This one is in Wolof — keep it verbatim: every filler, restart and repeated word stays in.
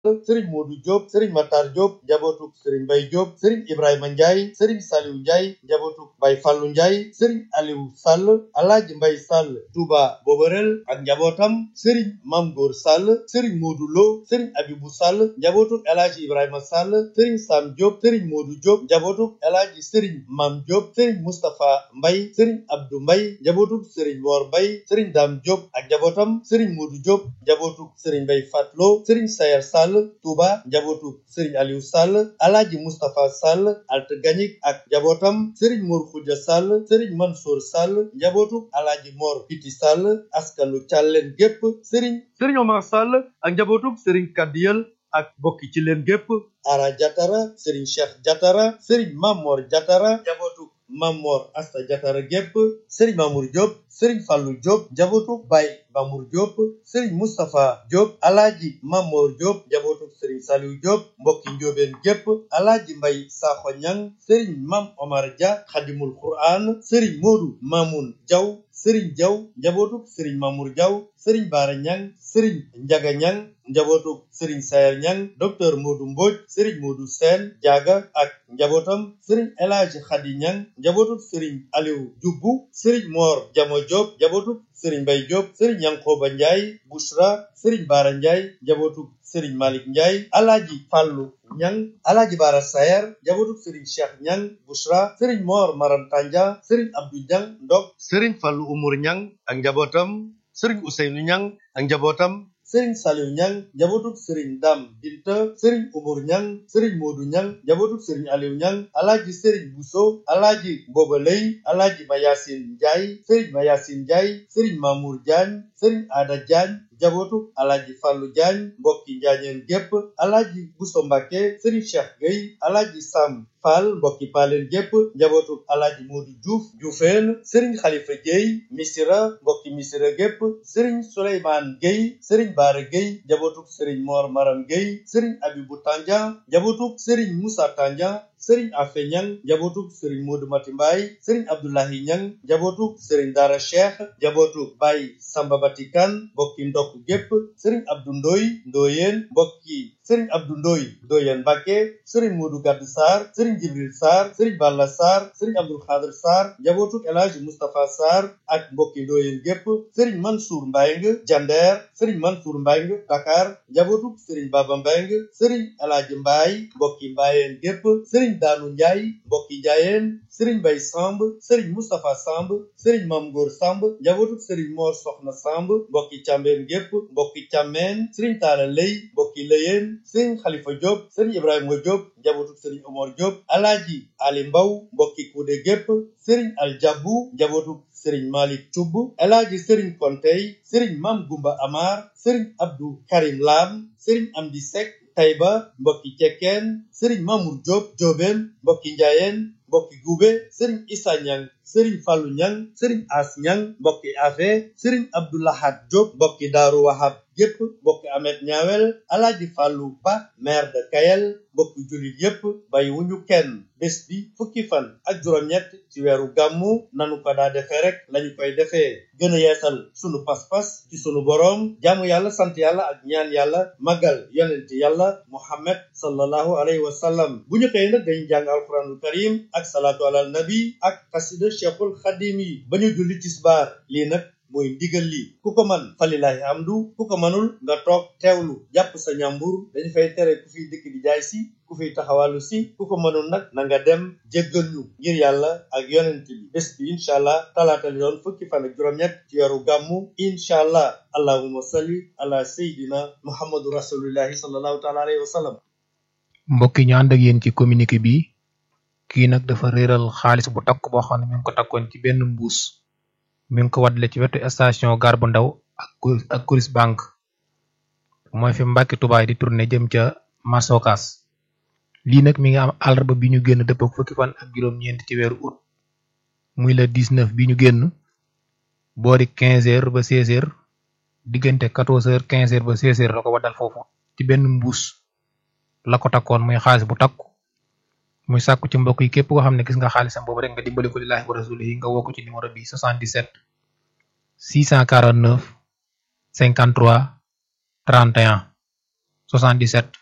sëriñ Modou Diop sëriñ Matar Diop njabootuk sëriñ Mbay Diop sëriñ Ibrahima Ndiaye sëriñ Saliou Ndiaye njabootuk Bay Fallu Ndiaye sëriñ Aliou Sall Alaaji Mbay Sall Touba Boborel ak njabootam sëriñ Mam Góor Sall sëriñ Modou Lo sëriñ Abibou Sall njabootuk Alaaji Ibrahima Sall sëriñ Sam Diop sëriñ Modou Diop njabootuk Alaaji sëriñ Mam Diop sëriñ Moustapha Mbay sëriñ Abdou Mbay njabootuk sëriñ Mor Mbay sëriñ Dame Diop ak njabootam sëriñ Modou Diop njabootuk sëriñ Mbay Fatlo sëriñ Sayar Sall Touba njabootu Serigne Aliou Sall Alaaji Moustapha Sall Alta Gañik ak njabootam Serigne Mor Khoudia Sall Serigne Mansour Sall njabootu Alaaji Mor Piti Sall askanu Càlleen gépp Serigne Serigne Omar Sall ak njabootu Serigne Kadiyel ak bokki ci leen gépp Ara Jatara Serigne Cheikh Jatara Serigne Mamor Jatara njabootu Mamor Asta Jatara gépp Serigne Mamour Diop Serigne Fallou Diop njabootu Baye Mamour Diop Serigne Moustapha Diop Alaaji Mamor Diop njabootu Serigne Saliou Diop mbokki njóobeen gépp Alaaji Mbay Sakho Ñang Serigne Mam Omar Dia Khadimul Quran Serigne Modou Mamoun Diaw Serigne Diaw njabootu Serigne Mamour Diaw Serigne Bara Ñang Serigne Njaga Ñang njabootu Serigne Sayer Ñang docteur Modou Mbodj Serigne Modou Sène Diaga ak njabootam Serigne El Hadji Khady Ñang njabootu Serigne Aliou Dioubou Serigne Mor Jamo Diop njabootu Serigne Mbay Diop Serigne Yankoba Ndiaye Bouchra Serigne Bara Ndiaye njabootu Serigne Malick Ndiaye Alaaji Fallu Ñang Alaaji Bara Sayer njabootu Serigne Cheikh Ñang Bouchra Serigne Mor Maram Tanja Serigne Abdou Ñang Ndok Serigne Fallu Umur Ñang ak njabootam Serigne Ousseynou Ñang ak njabootam Serigne Saliou Ñang njabootu Serigne Dam Binta Serigne Umur Ñang Serigne Modou Ñang njabootu Serigne Aliou Ñang Alaaji Serigne Bousso Alaaji Boba Lay Alaaji Mayasin Ndiaye Serigne Mayasin Ndiaye Serigne Mamour Diagne Serigne Ada Diagne njabootu Alaaji Fallu Diagne mbokki njaañeen gépp Alaaji Bousso Mbàkke Serigne Cheikh Gueye Alaaji Sam Fall mbokki Paaleen gépp njabootu Alaaji Modou Diouf Dioufeen Serigne Khalifa Gueye Misira mbokki Misira gépp Serigne Souleymane Gueye Serigne Bara Gueye njabootu Serigne Mor Maram Gueye Serigne Abibou Tandian njabootu Serigne Moussa Tandian Serigne Afe Ñang njabootu Serigne Modou Mati Mbaye Serigne Abdoulahi Ñang njabootu Serigne Dara Cheikh njabootu Baye Samba Batikan mbokki ndokk gépp Serigne Abdou Ndoy Ndoyeen mbokki Serigne Abdou Ndoy Ndoyeen Mbacké Serigne Modou Gaddu Sarr Serigne Jibril Sarr Serigne Balla Sarr Serigne Abdoul Khadir Sarr njabootu El Hadji Moustapha Sarr ak mbokki Ndoyeen gépp Serigne Mansour Mbayng Jander Serigne Mansour Mbayng Dakar njabootu Serigne Baba Mbayng Serigne El Hadji Mbaye mbokki Mbayeen gépp Serigne Daanu Ndiaye mbokki Njaayeen Serigne Bay Samb Serigne Moustapha Samb Serigne Mam Góor Samb njabootu Serigne Mor Soxna Samb mbokki Càmbeen gépp mbokki Càmmeen Serigne Talla Lay mbokki Layeen Serigne Khalifa Diop Serigne Ibrahima Diop njabootu Serigne Omar Diop Alaaji Ali Mbaw mbokki Kuude gépp Serigne Aljabu njabootu Serigne Malick Thioub Alaaji Serigne Kontey Serigne Mam Gumba Amar Serigne Abdou Karim Lam Serigne Amdi Seck Tayba mbokki Cekkeen Serigne Mamour Diop Diobène mbokki Njaayeen mbokki Gube Serigne Issa Ñang Serigne Fallu Ñang Serigne As Ñang mbokki Afe Serigne Abdoulahat Diop mbokki Daaru Wahab gépp mbokki Amet Ñaawel Alaaji Fallu Ba maire de Kayel mbokki jullit yépp bàyyi wuñu kenn bés bi fukki fan ak juróom-ñett ci weeru gàmmu nanu ko daa defee rek lañu koy defee gën a yeesal sunu pas-pas ci sunu boroom jaamu yàlla sant yàlla ak ñaan yàlla magal yonent yàlla Muhammad sallallahu alayhi wa sallam bu ñu xëyee nag dañu jàng alquranul karim ak salaatu ala nabi ak xasida cheikhul xadim yi ba ñu julli tisbaar lii nag mooy ndigal li ku ko man falilahi amdu ku ko manul nga toog teewlu jàpp sa ñàmbur dañu fay tere ku fiy dëkk di jaay si ku fiy taxawalu si ku ko manul nag na nga dem jéggal ñu ngir yàlla ak yonent bi bés bi incha allah talaata li doon fukki fan ak juróom-ñett ci weeru gàmmu incha allah allahumma salli ala sayyidina muhammadu rasulillahi sallallahu taala alayhi wa sallam. mbokk yi ñu ànd ak yéen ci communiqué bi kii nag dafa réeral xaalis bu takk boo xam ne mi ngi ko takkoon ci benn mbuus mi ngi ko waddale ci wetu station gare bu ndaw ak ak Coris banque mooy fi Mbàkke Tubaay di tourné jëm ca Masokas lii nag mi ngi am àllarba bi ñu génn dëpp ak fukki fan ak juróom-ñeent ci weeru août muy le dix-neuf bi ñu génn boori quinze heures ba seize heures diggante quatorze heures quinze heures ba seize heures la ko waddal foofu ci benn mbuus la ko takkoon muy xaalis bu takku muy sàkku ci mbokk yi képp koo xam ne gis nga xaalisam boobu rek nga dimbali ko lillahi wa rasulihi nga woo ko ci numéro bi soixante-dix-sept six cent quarante-neuf cinquante-trois trente et un soixante-dix-sept